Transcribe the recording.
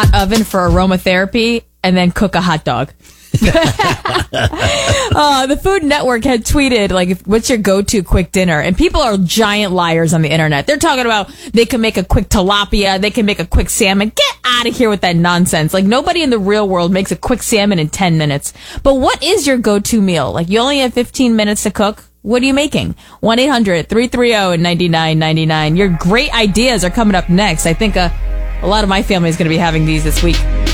oven for aromatherapy and then cook a hot dog. The Food Network had tweeted, like, what's your go-to quick dinner? And people are giant liars on the internet. They're talking about they can make a quick tilapia, they can make a quick salmon. Get out of here with that nonsense. Like, nobody in the real world makes a quick salmon in 10 minutes. But what is your go-to meal? Like, you only have 15 minutes to cook? What are you making? 1-800-330-9999. Your great ideas are coming up next. I think a lot of my family is going to be having these this week.